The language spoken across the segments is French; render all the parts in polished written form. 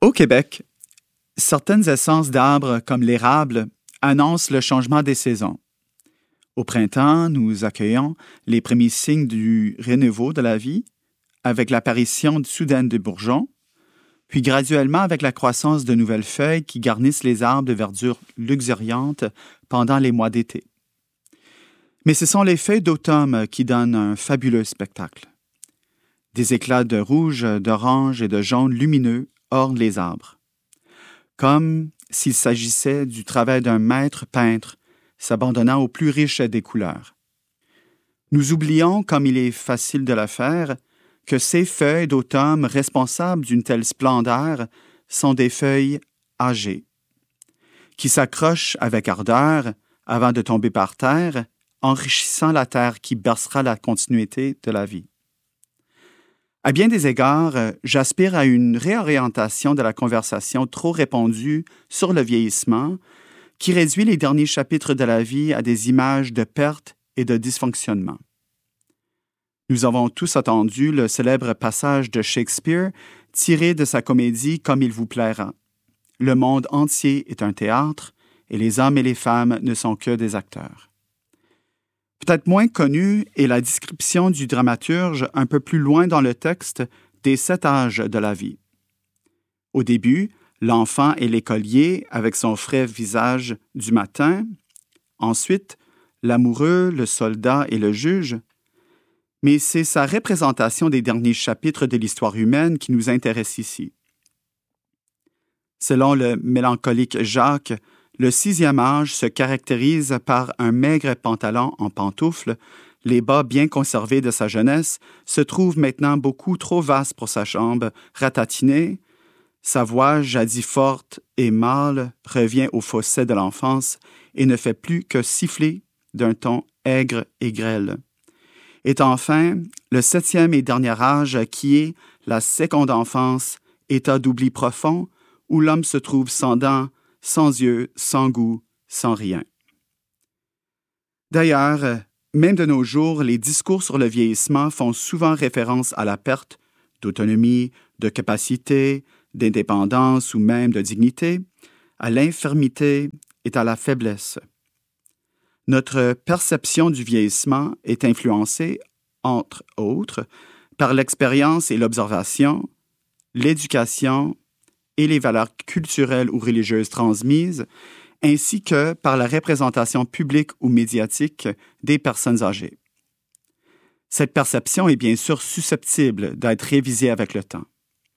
Au Québec, certaines essences d'arbres, comme l'érable, annoncent le changement des saisons. Au printemps, nous accueillons les premiers signes du renouveau de la vie, avec l'apparition soudaine de bourgeons, puis graduellement avec la croissance de nouvelles feuilles qui garnissent les arbres de verdure luxuriante pendant les mois d'été. Mais ce sont les feuilles d'automne qui donnent un fabuleux spectacle. Des éclats de rouge, d'orange et de jaune lumineux ornent les arbres, comme s'il s'agissait du travail d'un maître peintre s'abandonnant au plus riche des couleurs. Nous oublions, comme il est facile de le faire, que ces feuilles d'automne responsables d'une telle splendeur sont des feuilles âgées, qui s'accrochent avec ardeur avant de tomber par terre, enrichissant la terre qui bercera la continuité de la vie. À bien des égards, j'aspire à une réorientation de la conversation trop répandue sur le vieillissement, qui réduit les derniers chapitres de la vie à des images de perte et de dysfonctionnement. Nous avons tous entendu le célèbre passage de Shakespeare tiré de sa comédie Comme il vous plaira. Le monde entier est un théâtre et les hommes et les femmes ne sont que des acteurs. Peut-être moins connue est la description du dramaturge un peu plus loin dans le texte des 7 âges de la vie. Au début, l'enfant est l'écolier avec son frais visage du matin. Ensuite, l'amoureux, le soldat et le juge. Mais c'est sa représentation des derniers chapitres de l'histoire humaine qui nous intéresse ici. Selon le mélancolique Jacques, le 6e âge se caractérise par un maigre pantalon en pantoufles, les bas bien conservés de sa jeunesse se trouvent maintenant beaucoup trop vastes pour sa jambe ratatinée, sa voix jadis forte et mâle revient au fausset de l'enfance et ne fait plus que siffler d'un ton aigre et grêle. Et enfin, le 7e et dernier âge qui est la seconde enfance, état d'oubli profond où l'homme se trouve sans dents, sans yeux, sans goût, sans rien. D'ailleurs, même de nos jours, les discours sur le vieillissement font souvent référence à la perte d'autonomie, de capacité, d'indépendance ou même de dignité, à l'infirmité et à la faiblesse. Notre perception du vieillissement est influencée, entre autres, par l'expérience et l'observation, l'éducation et les valeurs culturelles ou religieuses transmises, ainsi que par la représentation publique ou médiatique des personnes âgées. Cette perception est bien sûr susceptible d'être révisée avec le temps.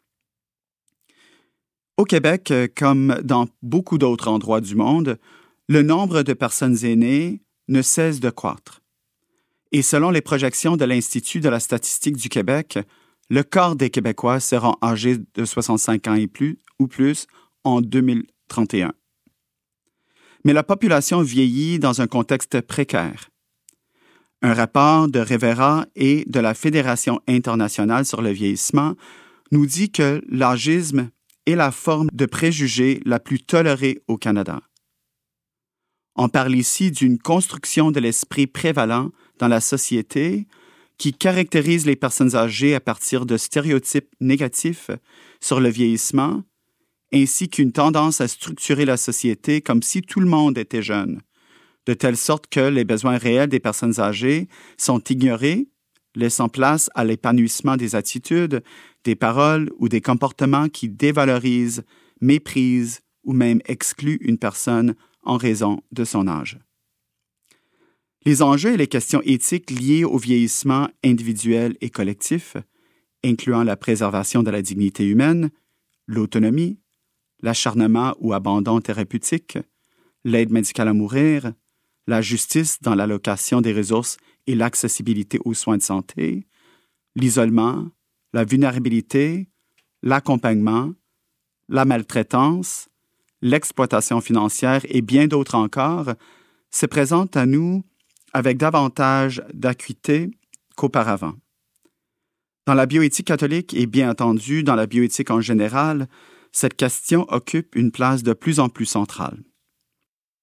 Au Québec, comme dans beaucoup d'autres endroits du monde, le nombre de personnes aînées ne cesse de croître. Et selon les projections de l'Institut de la statistique du Québec, le quart des Québécois seront âgés de 65 ans et plus ou plus en 2031. Mais la population vieillit dans un contexte précaire. Un rapport de Revera et de la Fédération internationale sur le vieillissement nous dit que l'âgisme est la forme de préjugé la plus tolérée au Canada. On parle ici d'une construction de l'esprit prévalent dans la société qui caractérise les personnes âgées à partir de stéréotypes négatifs sur le vieillissement, ainsi qu'une tendance à structurer la société comme si tout le monde était jeune, de telle sorte que les besoins réels des personnes âgées sont ignorés, laissant place à l'épanouissement des attitudes, des paroles ou des comportements qui dévalorisent, méprisent ou même excluent une personne en raison de son âge. Les enjeux et les questions éthiques liées au vieillissement individuel et collectif, incluant la préservation de la dignité humaine, l'autonomie, l'acharnement ou abandon thérapeutique, l'aide médicale à mourir, la justice dans l'allocation des ressources et l'accessibilité aux soins de santé, l'isolement, la vulnérabilité, l'accompagnement, la maltraitance, l'exploitation financière et bien d'autres encore se présentent à nous avec davantage d'acuité qu'auparavant. Dans la bioéthique catholique et bien entendu dans la bioéthique en général, cette question occupe une place de plus en plus centrale.